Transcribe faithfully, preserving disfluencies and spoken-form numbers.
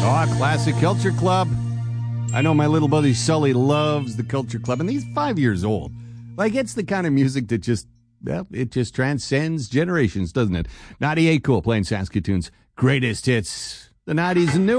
Oh, Classic Culture Club. I know my little buddy Sully loves the Culture Club, and he's five years old. Like, it's the kind of music that just, well, it just transcends generations, doesn't it? ninety-eight Cool, playing Saskatoon's greatest hits, the nineties and new.